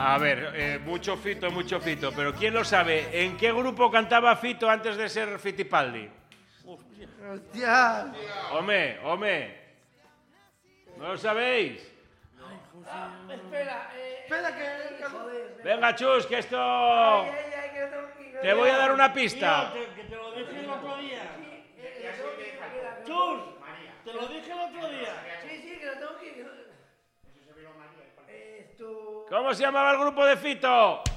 A ver, mucho Fito, pero ¿quién lo sabe? ¿En qué grupo cantaba Fito antes de ser Fittipaldi? ¡Hostia! Home. ¿No lo sabéis? Espera, que... Venga, Chus, que esto... Te voy a dar una pista. Que te lo dije el otro día. Chus, te lo dije el otro día. Sí, que lo tengo que... ¿Cómo se llamaba el grupo de Fito?